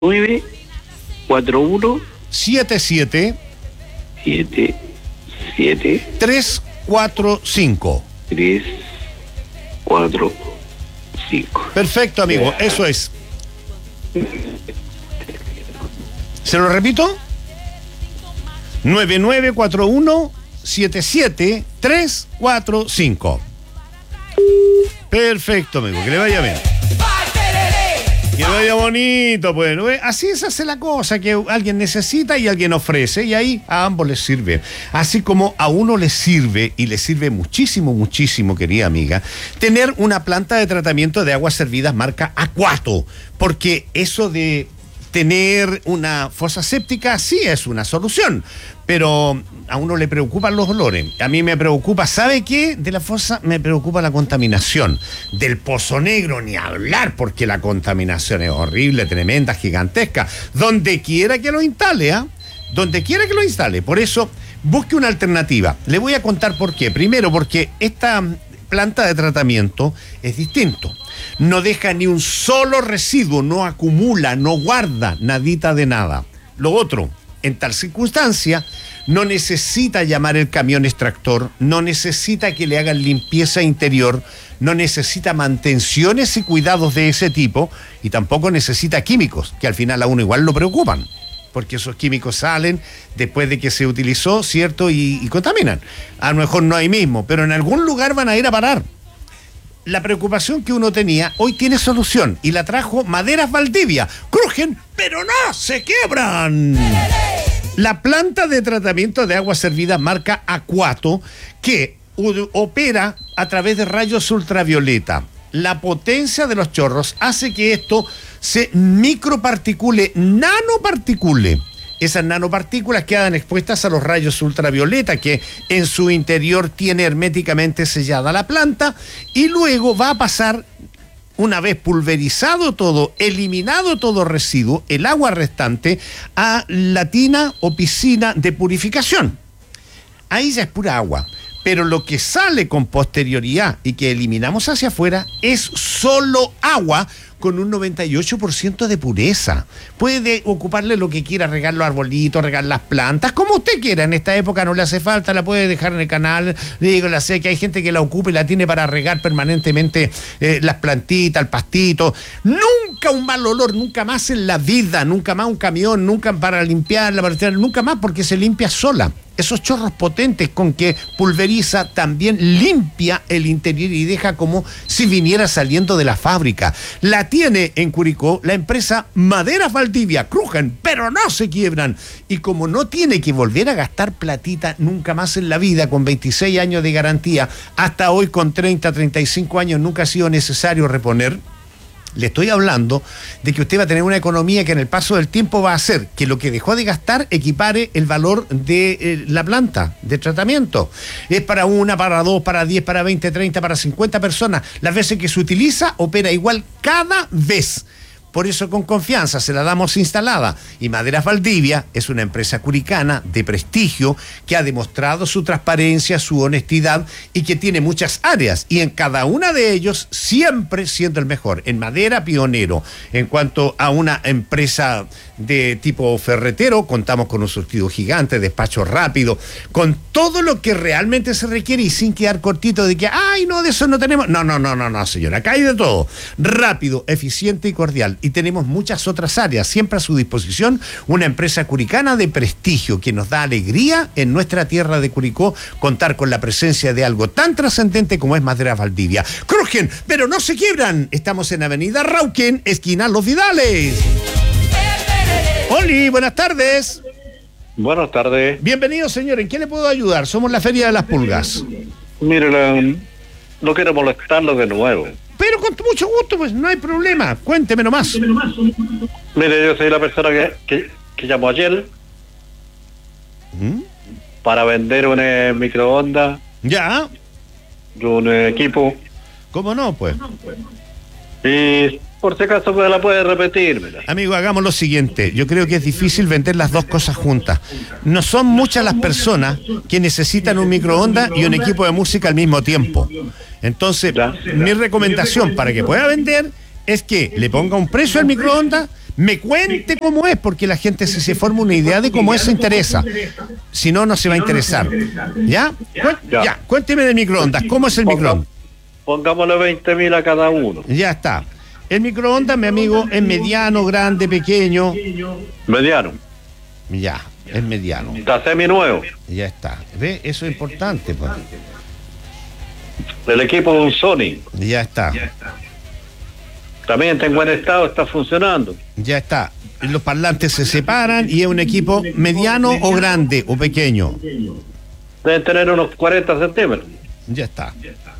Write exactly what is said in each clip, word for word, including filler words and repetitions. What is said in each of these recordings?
nueve cuatro uno siete siete siete siete tres cuatro cinco. tres cuatro cinco. Perfecto, amigo, eso es. ¿Se lo repito? nueve nueve cuatro uno siete siete tres cuatro cinco. Perfecto, amigo, que le vaya bien. Que vaya bonito, pues. ¿No? Así se hace la cosa, que alguien necesita y alguien ofrece, y ahí a ambos les sirve. Así como a uno les sirve, y les sirve muchísimo, muchísimo, querida amiga, tener una planta de tratamiento de aguas servidas marca Aquato, porque eso de tener una fosa séptica sí es una solución, pero a uno le preocupan los olores. A mí me preocupa, ¿sabe qué? De la fosa me preocupa la contaminación. Del Pozo Negro ni hablar, porque la contaminación es horrible, tremenda, gigantesca. Donde quiera que lo instale, ¿ah? ¿eh? Donde quiera que lo instale. Por eso, busque una alternativa. Le voy a contar por qué. Primero, porque esta planta de tratamiento es distinto. No deja ni un solo residuo, no acumula, no guarda nadita de nada. Lo otro, en tal circunstancia, no necesita llamar el camión extractor, no necesita que le hagan limpieza interior, no necesita mantenciones y cuidados de ese tipo, y tampoco necesita químicos, que al final a uno igual lo preocupan, porque esos químicos salen después de que se utilizó, ¿cierto? Y, y contaminan. A lo mejor no ahí mismo, pero en algún lugar van a ir a parar. La preocupación que uno tenía hoy tiene solución, y la trajo Maderas Valdivia. Crujen, pero no se quiebran. La planta de tratamiento de aguas servidas marca Aquato, que u- opera a través de rayos ultravioleta. La potencia de los chorros hace que esto se microparticule, nanoparticule. Esas nanopartículas quedan expuestas a los rayos ultravioleta, que en su interior tiene herméticamente sellada la planta, y luego va a pasar, una vez pulverizado todo, eliminado todo residuo, el agua restante, a la tina o piscina de purificación. Ahí ya es pura agua. Pero lo que sale con posterioridad y que eliminamos hacia afuera es solo agua con un noventa y ocho por ciento de pureza. Puede ocuparle lo que quiera, regar los arbolitos, regar las plantas, como usted quiera. En esta época no le hace falta, la puede dejar en el canal. Le digo, la sé que hay gente que la ocupa y la tiene para regar permanentemente eh, las plantitas, el pastito. Nunca un mal olor, nunca más en la vida, nunca más un camión, nunca para limpiarla, para tirar, nunca más, porque se limpia sola. Esos chorros potentes con que pulveriza también limpia el interior y deja como si viniera saliendo de la fábrica. La tiene en Curicó la empresa Maderas Valdivia. Crujen, pero no se quiebran. Y como no tiene que volver a gastar platita nunca más en la vida, con veintiséis años de garantía, hasta hoy con treinta, treinta y cinco años nunca ha sido necesario reponer. Le estoy hablando de que usted va a tener una economía que en el paso del tiempo va a hacer que lo que dejó de gastar equipare el valor de eh, la planta de tratamiento. Es para una, para dos, para diez, para veinte, treinta, para cincuenta personas. Las veces que se utiliza, opera igual cada vez. Por eso, con confianza, se la damos instalada. Y Maderas Valdivia es una empresa curicana de prestigio que ha demostrado su transparencia, su honestidad, y que tiene muchas áreas. Y en cada una de ellos, siempre siendo el mejor. En madera, pionero. En cuanto a una empresa de tipo ferretero, contamos con un surtido gigante, despacho rápido, con todo lo que realmente se requiere, y sin quedar cortito de que, ay, no, de eso no tenemos. No, no, no, no, no, señora. Acá hay de todo. Rápido, eficiente y cordial. Y tenemos muchas otras áreas, siempre a su disposición, una empresa curicana de prestigio que nos da alegría en nuestra tierra de Curicó contar con la presencia de algo tan trascendente como es Maderas Valdivia. Crujen, pero no se quiebran. Estamos en Avenida Rauquén, esquina Los Vidales. Oli, buenas tardes. Buenas tardes. Bienvenido, señor. ¿En qué le puedo ayudar? Somos la Feria de las Pulgas. Mire, la- no quiero molestarlo de nuevo. Pero con mucho gusto, pues no hay problema. Cuénteme nomás. Mire, yo soy la persona que, que, que llamó ayer ¿Mm? para vender un eh, microondas, Ya, un eh, equipo, ¿cómo no, pues? y por si acaso me la puede repetir. Mira. Amigo, hagamos lo siguiente. Yo creo que es difícil vender las dos cosas juntas. No son muchas las personas que necesitan un microondas y un equipo de música al mismo tiempo. Entonces, Ya. mi recomendación para que pueda vender es que le ponga un precio al microondas, me cuente cómo es, porque la gente si se forma una idea de cómo es se interesa. Si no, no se va a interesar. ¿Ya? Cu- Ya. Ya, cuénteme del microondas. ¿Cómo es el Ponga- microondas? Pongámosle veinte mil a cada uno. Ya está. El microondas, mi amigo, es mediano, grande, pequeño. Mediano. Ya, es mediano. Está semi nuevo. Ya está. ¿Ve? Eso es importante, pues. El equipo de un Sony. Ya está. También está en buen estado, está funcionando. Ya está. Los parlantes se separan y es un equipo mediano o grande o pequeño. Deben tener unos cuarenta centímetros. Ya está.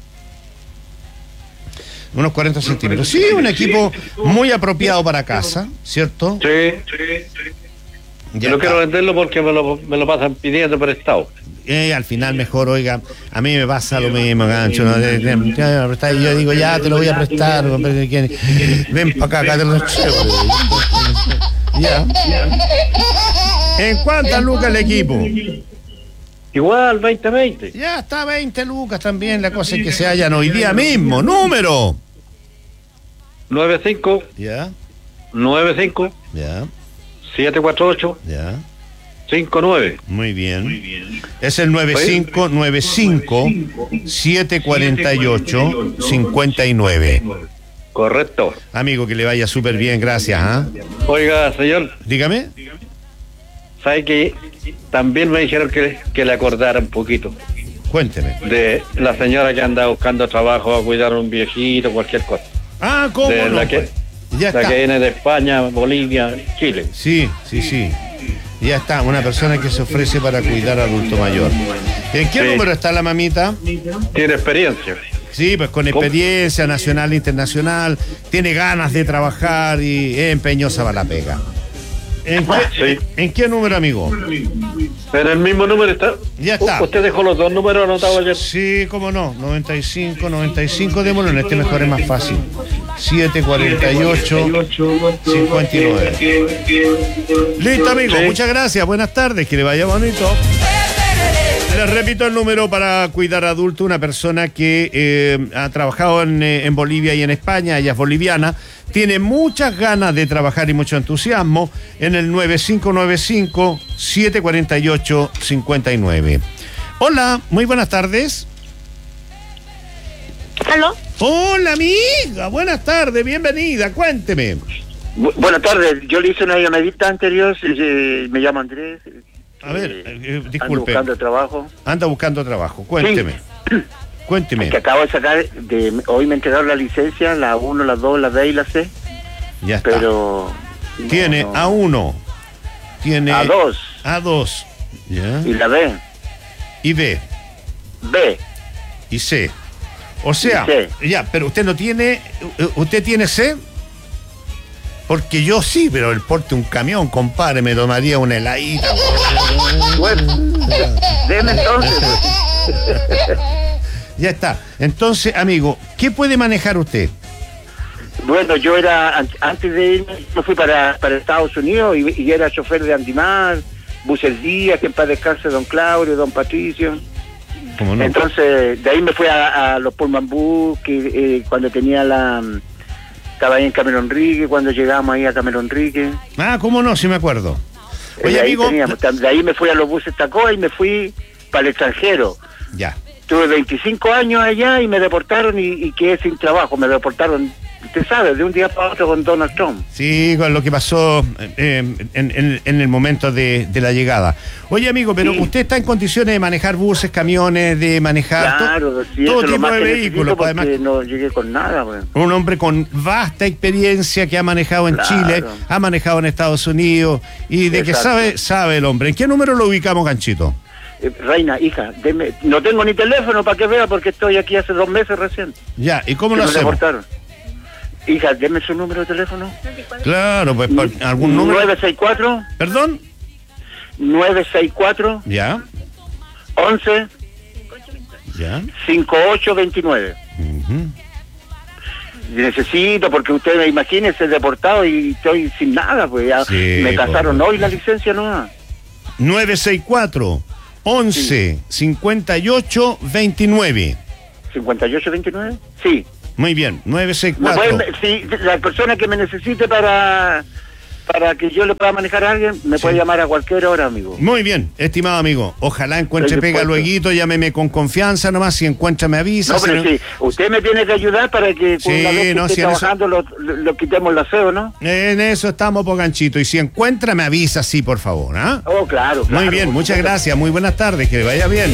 Unos cuarenta centímetros. Sí, un equipo muy apropiado para casa, ¿cierto? Sí. Ya Yo no está. quiero venderlo porque me lo, me lo pasan pidiendo prestado. Eh, al final mejor, oiga, a mí me pasa lo mismo, gancho, ¿no? De- de- ya, prestar, y yo digo, ya te lo voy a prestar, compadre, ¿quién? Ven para acá, acá te lo llevo. Ya. ¿En cuántas lucas el equipo? Igual, veinte veinte. Ya está, veinte lucas también, la cosa es que se hallan hoy día mismo. ¡Número! nueve cinco Ya, nueve cinco ya, siete cuatro ocho ya. cinco nueve. Muy bien. Es el nueve cinco nueve cinco siete cuatro ocho cinco nueve. Correcto. Amigo, que le vaya súper bien, gracias. ¿Ah? Oiga, señor, Dígame. ¿sabe que también me dijeron que, que le acordara un poquito Cuénteme. de la señora que anda buscando trabajo a cuidar a un viejito, cualquier cosa? Ah, ¿cómo De no? la que, Ya la está. que viene de España, Bolivia, Chile. Sí, sí, sí. Ya está, una persona que se ofrece para cuidar a adulto mayor. ¿En qué Sí. número está la mamita? Tiene experiencia. Sí, pues con experiencia nacional e internacional, tiene ganas de trabajar y es empeñosa para la pega. ¿En qué, Sí. ¿en qué número, amigo? En el mismo número está. Ya está. U- Usted dejó los dos números anotados ayer. Sí, cómo no, noventa y cinco, noventa y cinco, démoslo, en este mejor es más fácil. siete cuatro ocho cinco nueve. Listo, amigo, Sí. muchas gracias, buenas tardes, que le vaya bonito. Les repito el número para cuidar adulto, una persona que eh, ha trabajado en, eh, en Bolivia y en España, ella es boliviana, tiene muchas ganas de trabajar y mucho entusiasmo, en el nueve cinco nueve cinco siete cuatro ocho cinco nueve. Hola, muy buenas tardes. ¿Aló? Hola, amiga, buenas tardes, bienvenida, cuénteme. Bu- buenas tardes, yo le hice una llamadita anterior, eh, me llamo Andrés. A ver, eh, eh, ando disculpe, buscando trabajo. anda buscando trabajo, cuénteme, cuénteme. Que acabo de sacar, de, hoy me entregaron la licencia, la uno, la dos, la B y la C, Ya está. pero... no, Tiene no. A uno, tiene A dos, A dos, ¿ya? y la B, Y B, B, y C. O sea, Y C. ya, pero usted no tiene, ¿usted tiene C? Porque yo sí, pero el porte un camión, compadre, me tomaría una heladita. bueno, déme entonces. pues. Ya está. Entonces, amigo, ¿qué puede manejar usted? Bueno, yo era, an- antes de irme, yo fui para, para Estados Unidos y, y era chofer de Andimar, Buses Díaz, que en paz descanse don Claudio, don Patricio. ¿Cómo no? Entonces, de ahí me fui a, a los Pullman Bus, que eh, cuando tenía la... Estaba ahí en Cameron Enrique, cuando llegamos ahí a Cameron Enrique. Ah, ¿cómo no? Sí me acuerdo. Eh, Oye, de, ahí amigo. teníamos, tam- de ahí me fui a los buses Tacoa y me fui para el extranjero. Ya. Tuve veinticinco años allá y me deportaron y, y quedé sin trabajo. Me deportaron, usted sabe, de un día para otro con Donald Trump. Sí, con lo que pasó eh, en, en- en el momento de, de la llegada. Oye, amigo, pero Sí. usted está en condiciones de manejar buses, camiones, de manejar to- Claro, sí, todo eso es lo tipo más de que vehículos. necesito pues, además, porque no llegué con nada, pues. un hombre con vasta experiencia que ha manejado en Claro. Chile, ha manejado en Estados Unidos y de que Exacto. sabe, sabe el hombre. ¿En qué número lo ubicamos, Ganchito? Eh, Reina, hija, deme- no tengo ni teléfono para que vea porque estoy aquí hace dos meses recién. Ya, ¿y cómo Que lo me hacemos? deportaron. Hija, deme su número de teléfono. Claro, pues por algún número. nueve seis cuatro, ¿Perdón? nueve seis cuatro, Ya, once, ya. cincuenta y ocho veintinueve. Ujú. Necesito, porque ustedes imagínense deportado y estoy sin nada, pues ya Sí, me casaron pues. hoy la licencia nueva. nueve seis cuatro, once, cincuenta y ocho, veintinueve. ¿cincuenta y ocho veintinueve? Sí. Muy bien, nueve seis ¿Me cuatro. pueden- sí, la persona que me necesite para para que yo le pueda manejar a alguien, me Sí. puede llamar a cualquier hora, amigo. Muy bien, estimado amigo. Ojalá encuentre Estoy pega dispuesto. lueguito, llámeme con confianza nomás. Si encuentra, me avisa. No, si pero no- sí, usted me tiene que ayudar para que Sí, una vez que no, esté si en eso- trabajando lo, lo, lo quitemos la feo, ¿no? En eso estamos, Poganchito. Y si encuentra, me avisa, sí, por favor. ¿Ah? Oh, claro, claro. Muy bien, por muchas supuesto. gracias. Muy buenas tardes, que le vaya bien.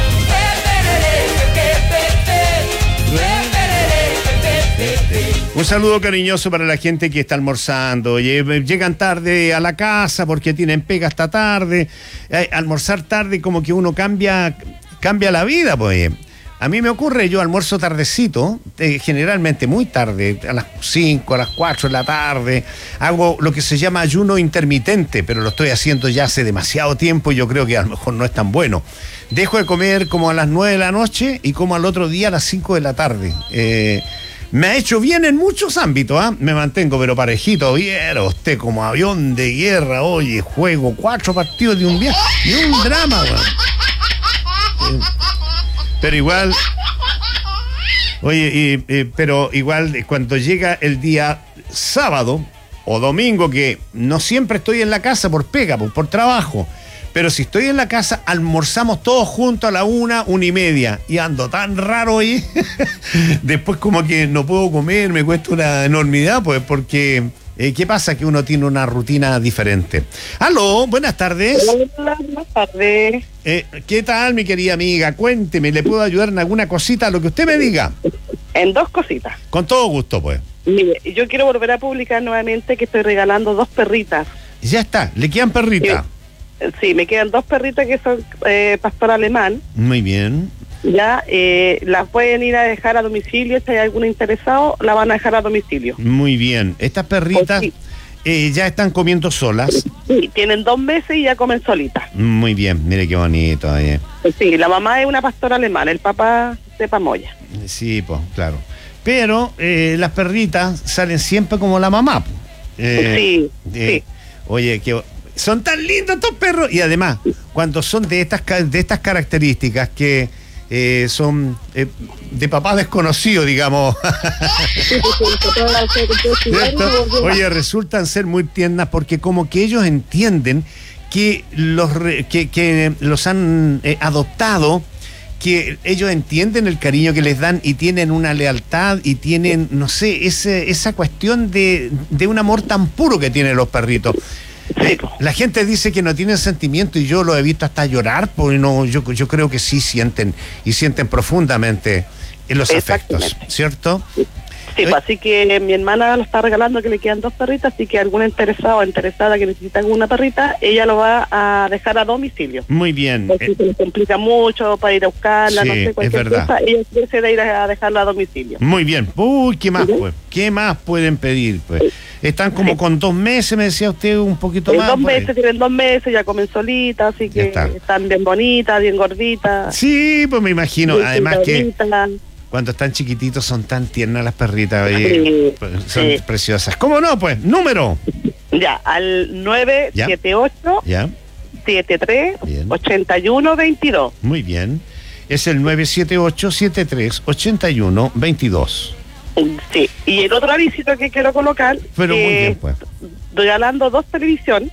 Un saludo cariñoso para la gente que está almorzando. Lle- Llegan tarde a la casa porque tienen pega hasta tarde. Eh, almorzar tarde como que uno cambia, cambia la vida, pues. A mí me ocurre, yo almuerzo tardecito, eh, generalmente muy tarde, a las cinco, a las cuatro de la tarde. Hago lo que se llama ayuno intermitente, pero lo estoy haciendo ya hace demasiado tiempo y yo creo que a lo mejor no es tan bueno. Dejo de comer como a las nueve de la noche y como al otro día a las cinco de la tarde. Eh, me ha hecho bien en muchos ámbitos, ¿ah? Me mantengo pero parejito, viera usted como avión de guerra, oye, juego cuatro partidos de un día, de un drama, weón. Eh, Pero igual, oye, y, y, pero igual eh, cuando llega el día sábado o domingo, que no siempre estoy en la casa por pega, por, por trabajo, pero si estoy en la casa, almorzamos todos juntos a la una, una y media, y ando tan raro ahí, después como que no puedo comer, me cuesta una enormidad, pues porque... Eh, ¿Qué pasa? Que uno tiene una rutina diferente. Aló, buenas tardes. Hola, buenas tardes. Eh, ¿Qué tal, mi querida amiga? Cuénteme, ¿le puedo ayudar en alguna cosita? Lo que usted me diga. En dos cositas. Con todo gusto, pues. Mire, yo quiero volver a publicar nuevamente que estoy regalando dos perritas. Ya está, le quedan perritas. Eh, Sí, me quedan dos perritas que son eh, pastor alemán. Muy bien. Ya, eh, las pueden ir a dejar a domicilio. Si hay algún interesado, la van a dejar a domicilio. Muy bien. Estas perritas Sí. eh, ya están comiendo solas. Sí, tienen dos meses y ya comen solitas. Muy bien, mire qué bonito. eh. Sí, la mamá es una pastora alemana, el papá de Pamoya. Sí, pues, claro. Pero eh, las perritas salen siempre como la mamá. po. Eh, Sí, eh, sí. Oye, que son tan lindos estos perros. Y además, cuando son de estas, ca- de estas características que eh, son eh, de papá desconocido, digamos. ¿Cierto? Oye, resultan ser muy tiernas porque como que ellos entienden que los, re- que, que los han eh, adoptado, que ellos entienden el cariño que les dan y tienen una lealtad y tienen, no sé, ese, esa cuestión de, de un amor tan puro que tienen los perritos. Eh, la gente dice que no tienen sentimiento y yo lo he visto hasta llorar, porque no, yo, yo creo que sí sienten y sienten profundamente en los afectos, Exactamente. ¿cierto? Sí, pues, así que mi hermana lo está regalando, que le quedan dos perritas, así que algún interesado o interesada que necesita alguna perrita, ella lo va a dejar a domicilio. Muy bien. Porque Eh, se les complica mucho para ir a buscarla, Sí, no sé, es cualquier verdad. cosa, ella quiere ir a dejarla a domicilio. Muy bien. Uy, ¿qué más, Ujú. pues? ¿Qué más pueden pedir, pues? Están como Sí. con dos meses, me decía usted, un poquito En más. dos por ahí. meses, tienen dos meses, ya comen solitas, así Ya que está. están bien bonitas, bien gorditas. Sí, pues me imagino. bien Además que pintaditas. cuando están chiquititos son tan tiernas las perritas. oye, Sí, pues, son sí. preciosas. ¿Cómo no, pues? Número. Ya, al nueve siete ocho, Ya, siete tres, Bien. ocho uno, dos dos. muy bien. Es el nueve siete ocho, siete tres, ocho uno, dos dos. Sí, y el otro avisito que quiero colocar, Pero muy que bien, pues. regalando dos televisión,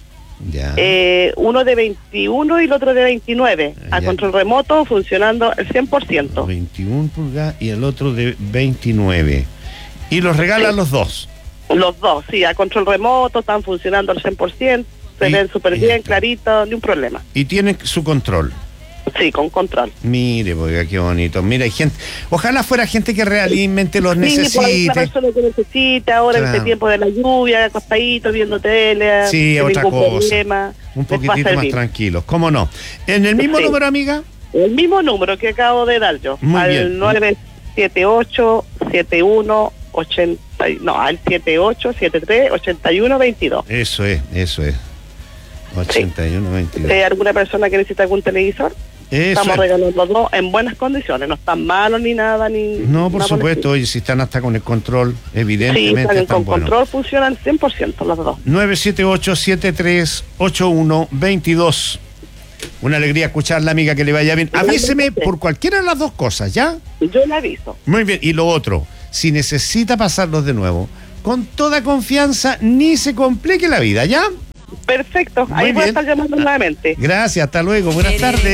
Ya. eh, uno de veintiuno y el otro de veintinueve, a Ya. control remoto, funcionando el cien por ciento. veintiuna pulgadas y el otro de veintinueve. Y los regalan Sí. los dos. Los dos, sí, a control remoto, están funcionando al cien por ciento, se Y- ven súper y- bien, clarito, ni un problema. Y tienen su control. Sí, con control. Mire, oiga, qué bonito. Mira, hay gente. Ojalá fuera gente que realmente los Sí, por ahí la necesite. persona que necesite, ahora en Claro. este tiempo de la lluvia, acostadito, viendo tele, Sí, sin otra ningún cosa. problema, Un les va a poquitito más servir. tranquilos. ¿Cómo no? ¿En el mismo Sí. número, amiga? El mismo número que acabo de dar yo, Muy al bien. nueve siete ocho, siete uno, ochenta, no, al siete ocho siete tres, ochenta y uno, veintidós. Eso es, eso es. ochenta y uno, veintidós. Si hay alguna persona que necesita algún televisor, Eso estamos es. regalando dos en buenas condiciones, no están malos ni nada, ni No, por nada el supuesto, oye, si están hasta con el control, Sí, evidentemente están están con buenos. control, funcionan cien por ciento los dos. nueve siete ocho, siete tres, ocho uno, veintidós. Una alegría escucharla, amiga, que le vaya bien. Avíseme por cualquiera de las dos cosas, ¿ya? Yo le aviso. Muy bien. Y lo otro, si necesita pasarlos de nuevo, con toda confianza, ni se complique la vida, ¿ya? Perfecto, Muy ahí voy a bien. estar llamando nuevamente. Gracias, hasta luego, buenas tardes.